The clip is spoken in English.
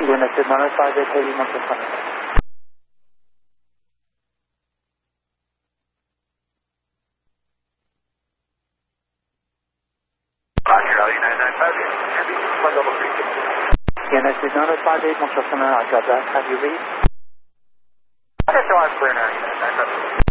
United 958 Heavy Montreal. United 958 Montreal, Roger that. Have you read? Okay, so I'm clear now, United 958.